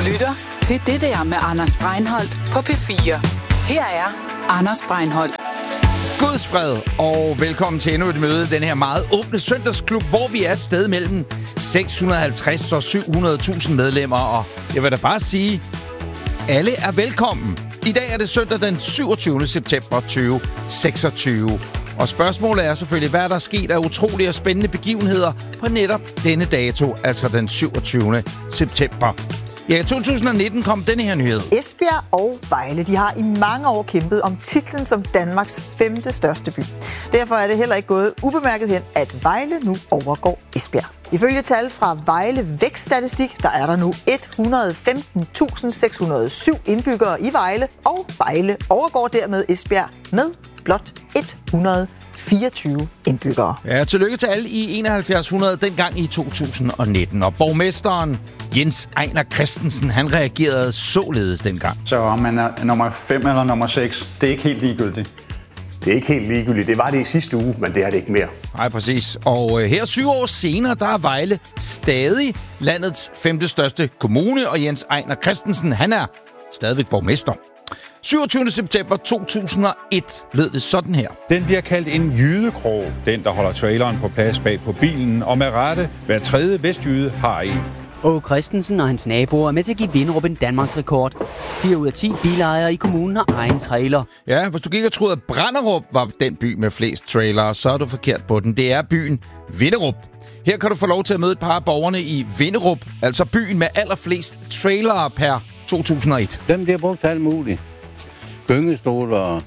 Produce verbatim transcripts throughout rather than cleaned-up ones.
lytter til Det der med Anders Breinholt på P fire. Her er Anders Breinholt. Guds fred, og velkommen til endnu et møde i den her meget åbne søndagsklub, hvor vi er et sted mellem seks hundrede og halvtreds og syv hundrede tusind medlemmer. Og jeg vil da bare sige, alle er velkommen. I dag er det søndag den syvogtyvende september tyve seksogtyve. Og spørgsmålet er selvfølgelig, hvad der er sket af utrolige og spændende begivenheder på netop denne dato, altså den syvogtyvende september. Ja, i to tusind og nitten kom denne her nyhed. Esbjerg og Vejle, de har i mange år kæmpet om titlen som Danmarks femte største by. Derfor er det heller ikke gået ubemærket hen, at Vejle nu overgår Esbjerg. Ifølge tal fra Vejle Vækststatistik, der er der nu et hundrede og femten tusind seks hundrede og syv indbyggere i Vejle, og Vejle overgår dermed Esbjerg med blot et hundrede og fireogtyve indbyggere. Ja, tillykke til alle i enoghalvfjerds hundrede dengang i to tusind og nitten. Og borgmesteren Jens Ejner Christensen, han reagerede således dengang. Så om man er nummer fem eller nummer seks, det er ikke helt ligegyldigt. Det er ikke helt ligegyldigt. Det var det i sidste uge, men det er det ikke mere. Nej, præcis. Og øh, her syv år senere, der er Vejle stadig landets femte største kommune, og Jens Ejner Christensen, han er stadigvæk borgmester. syvogtyvende september to tusind og et lød det sådan her. Den bliver kaldt en jydekrog, den der holder traileren på plads bag på bilen, og med rette hver tredje vestjyde har en. Åge Christensen og hans naboer er med til at give Vinderup en Danmarks rekord. fire ud af ti bilejere i kommunen har egen trailer. Ja, hvis du gik og troede, at Branderup var den by med flest trailere, så er du forkert på den. Det er byen Vinderup. Her kan du få lov til at møde et par af borgerne i Vinderup, altså byen med allerflest trailere per to tusind og et. Dem bliver brugt alt muligt. Gyngestoler og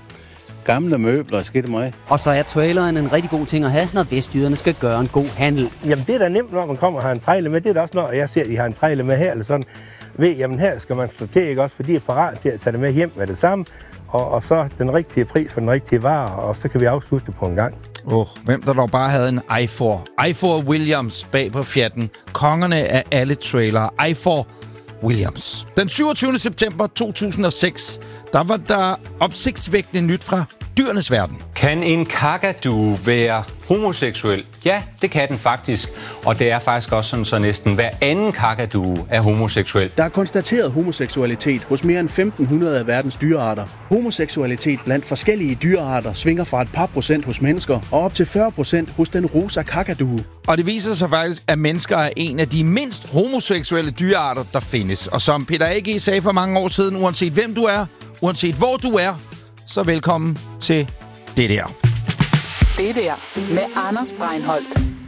gamle møbler, skidt mig. Og så er traileren en rigtig god ting at have, når vestjyderne skal gøre en god handel. Jamen det er da nemt, når man kommer og har en trailer med. Det er da også, når jeg ser, at de har en trailer med her, eller sådan. Ved, jamen her skal man slå til, ikke også, fordi de er parat til at tage det med hjem med det samme. Og, og så den rigtige pris for den rigtige vare, og så kan vi afslutte det på en gang. Åh, oh, hvem der dog bare havde en i fire. i fire Williams bag på Fiaten. Kongerne af alle trailere. i fire Williams. Den syvogtyvende september to tusind og seks, der var der opsigtsvækkende nyt fra dyrenes verden. Kan en kakadue være homoseksuel? Ja, det kan den faktisk. Og det er faktisk også sådan, så næsten hver anden kakadue er homoseksuel. Der er konstateret homoseksualitet hos mere end femten hundrede af verdens dyrearter. Homoseksualitet blandt forskellige dyrearter svinger fra et par procent hos mennesker og op til fyrre procent hos den rosa kakadue. Og det viser sig faktisk, at mennesker er en af de mindst homoseksuelle dyrearter, der findes. Og som Peter A G sagde for mange år siden, uanset hvem du er, uanset hvor du er, så velkommen til det der. Det der med Anders Breinholt.